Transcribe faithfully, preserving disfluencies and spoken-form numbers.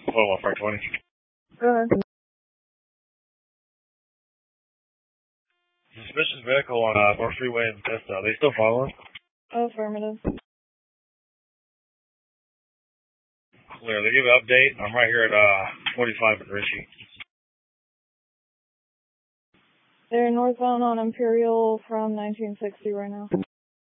twelve off five twenty. Go ahead. Suspicious vehicle on uh, North Freeway in Bethesda. Are they still following? Affirmative. Clear. They give an update. I'm right here at uh, forty-five in Ritchie. They're northbound on Imperial from nineteen sixty right now.